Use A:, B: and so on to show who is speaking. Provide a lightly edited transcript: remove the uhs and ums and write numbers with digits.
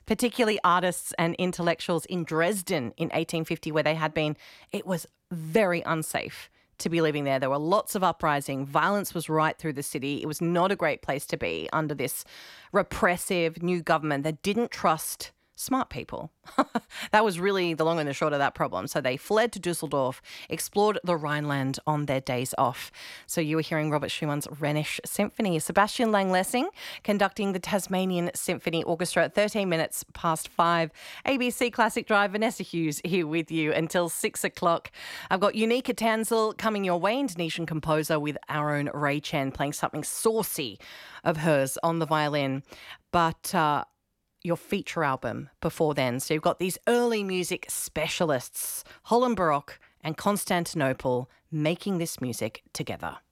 A: particularly artists and intellectuals in Dresden in 1850, where they had been. It was very unsafe to be living there. There were lots of uprising. Violence was right through the city. It was not a great place to be under this repressive new government that didn't trust smart people. That was really the long and the short of that problem. So they fled to Dusseldorf, explored the Rhineland on their days off. So you were hearing Robert Schumann's Rhenish Symphony. Sebastian Lang-Lessing conducting the Tasmanian Symphony Orchestra at 13 minutes past 5. ABC Classic Drive, Vanessa Hughes here with you until 6 o'clock. I've got Unica Tanzel coming your way, Indonesian composer with our own Ray Chen playing something saucy of hers on the violin. But your feature album before then. So you've got these early music specialists, Holland Baroque and Constantinople, making this music together.